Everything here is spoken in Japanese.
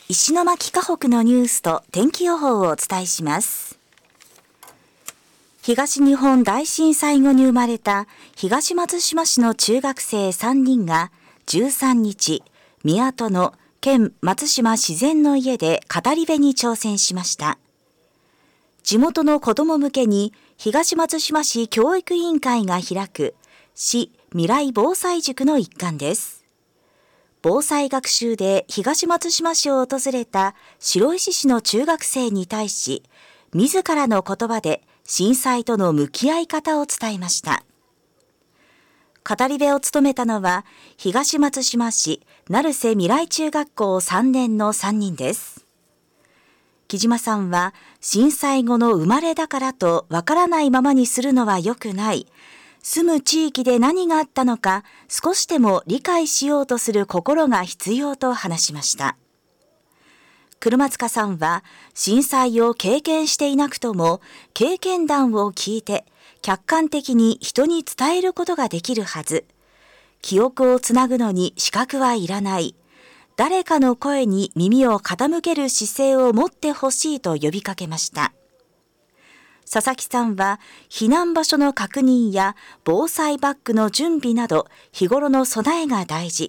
石巻河北のニュースと天気予報をお伝えします。東日本大震災後に生まれた東松島市の中学生3人が13日、宮戸の県松島自然の家で語り部に挑戦しました。地元の子ども向けに東松島市教育委員会が開く市未来防災塾の一環です。防災学習で東松島市を訪れた白石市の中学生に対し、自らの言葉で震災との向き合い方を伝えました。語り部を務めたのは東松島市成瀬未来中学校3年の3人です。木島さんは、震災後の生まれだからとわからないままにするのは良くない。住む地域で何があったのか少しでも理解しようとする心が必要と話しました。車塚さんは震災を経験していなくとも経験談を聞いて客観的に人に伝えることができるはず。記憶をつなぐのに資格はいらない。誰かの声に耳を傾ける姿勢を持ってほしいと呼びかけました。佐々木さんは避難場所の確認や防災バッグの準備など日頃の備えが大事。